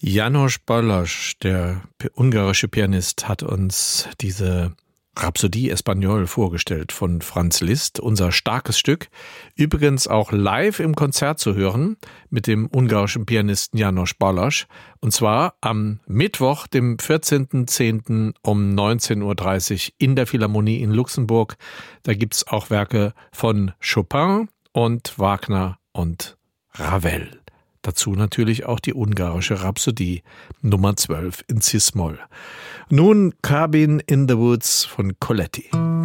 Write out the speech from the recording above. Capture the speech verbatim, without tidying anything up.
János Balázs, der ungarische Pianist, hat uns diese Rhapsodie Espagnole vorgestellt von Franz Liszt, unser starkes Stück. Übrigens auch live im Konzert zu hören mit dem ungarischen Pianisten János Balázs. Und zwar am Mittwoch, dem vierzehnten zehnten um neunzehn Uhr dreißig in der Philharmonie in Luxemburg. Da gibt's auch Werke von Chopin und Wagner und Ravel. Dazu natürlich auch die ungarische Rhapsodie Nummer zwölf in Cis-Moll. Nun Cabin in the Woods von Coletti.